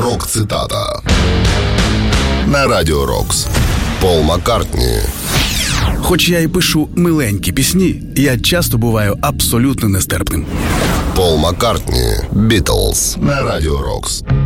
Рок-цитата на Радіо Рокс. Пол Маккартні. Хоч я і пишу миленькі пісні, я часто буваю абсолютно нестерпним. Пол Маккартні. Бітлз на Радіо Рокс.